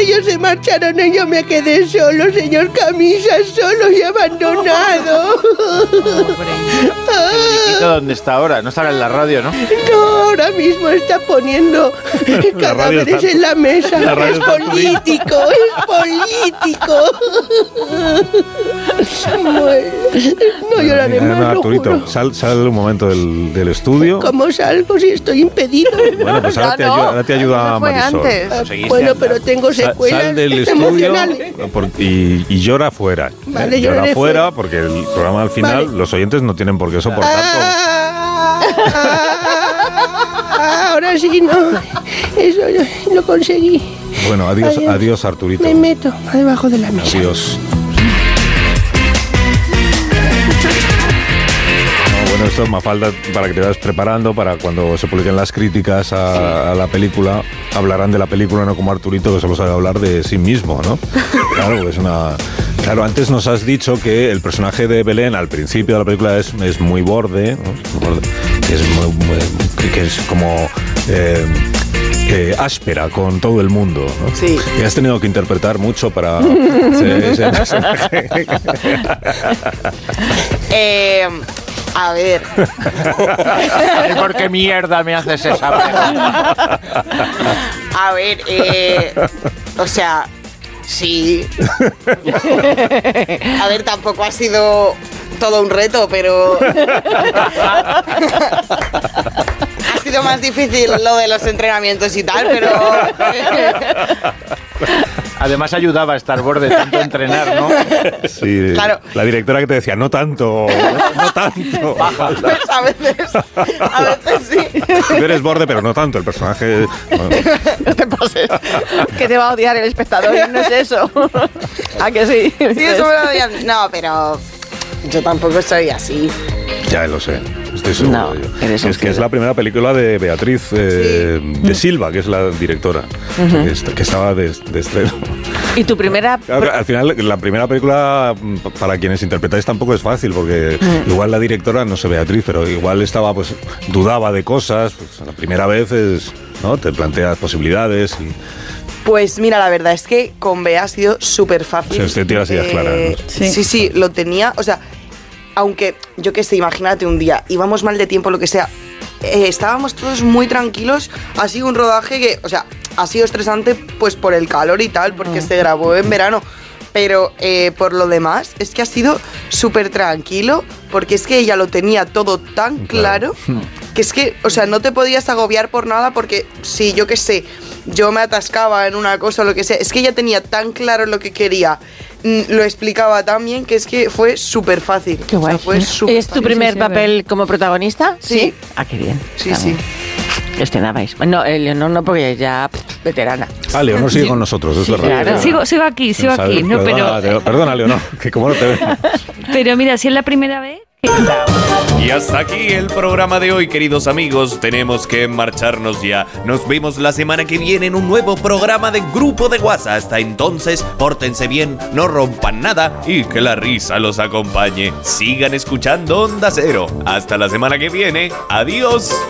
ellos se marcharon y yo me quedé solo, señor Camisa, solo y abandonado. ¿Dónde está ahora? No estará en la radio, ¿no? No, ahora mismo está poniendo cadáveres en la mesa. Es político, es político. No lloraré más, Arturito, sal un momento del estudio. ¿Cómo salgo si estoy impedido? Bueno, pues ahora te ayuda Marisol. Bueno, pero tengo secuelas sal del estudio y llora fuera. Vale, llora fuera porque el programa al final los oyentes no tienen por qué soportar ahora sí, no. Eso lo conseguí. Bueno, adiós Arturito. Me meto debajo de la mesa. Adiós. Bueno, esto es Mafalda para que te vayas preparando para cuando se publiquen las críticas a la película. Hablarán de la película, no como Arturito, que solo sabe hablar de sí mismo, ¿no? Claro, porque es una... Claro, antes nos has dicho que el personaje de Belén al principio de la película es muy borde, ¿no? Que es como... áspera con todo el mundo, ¿no? Sí. Y has tenido que interpretar mucho para ese personaje. A ver. ¿Por qué mierda me haces esa pregunta? A ver, o sea, sí. A ver, tampoco ha sido todo un reto, pero... Ha sido más difícil lo de los entrenamientos y tal, pero... Además ayudaba a estar borde tanto entrenar, ¿no? Sí, claro. La directora que te decía, no tanto. Baja. Pues a veces sí. Tú eres borde, pero no tanto. El personaje... No te pases. Que te va a odiar el espectador, no es eso. ¿A que sí? Sí, eso me lo odian. No, pero yo tampoco soy así. Ya lo sé. Estoy seguro no, de ello. Es que es la primera película de Beatriz de Silva, que es la directora, que estaba de estreno. ¿Y tu primera...? Al final, la primera película, para quienes interpretáis, tampoco es fácil, porque igual la directora, no sé Beatriz, pero igual estaba, pues, dudaba de cosas. Pues, la primera vez es, ¿no? Te planteas posibilidades y... Pues mira, la verdad es que con Bea ha sido súper fácil. O sea, usted tiene las ideas claras, ¿no? Sí, lo tenía, o sea... Aunque, yo qué sé, imagínate un día, íbamos mal de tiempo, lo que sea, estábamos todos muy tranquilos, ha sido un rodaje que, o sea, ha sido estresante pues por el calor y tal, porque se grabó en verano, pero por lo demás es que ha sido súper tranquilo, porque es que ella lo tenía todo tan claro, que es que, o sea, no te podías agobiar por nada, porque si, yo qué sé, yo me atascaba en una cosa o lo que sea, es que ella tenía tan claro lo que quería, lo explicaba tan bien, que es que fue súper fácil. Qué guay. O sea, ¿Es tu primer papel como protagonista? Sí. Ah, qué bien. Sí, sí. Estrenabais. No, Leonor no, porque ya veterana. Ah, Leonor sigue con nosotros, es verdad. Claro. Sigo aquí, no, pero... Perdona, Leonor, que como no te veo. Pero mira, si es la primera vez... Y hasta aquí el programa de hoy, queridos amigos. Tenemos que marcharnos ya. Nos vemos la semana que viene en un nuevo programa de Grupo de WhatsApp. Hasta entonces, pórtense bien, no rompan nada y que la risa los acompañe. Sigan escuchando Onda Cero. Hasta la semana que viene. Adiós.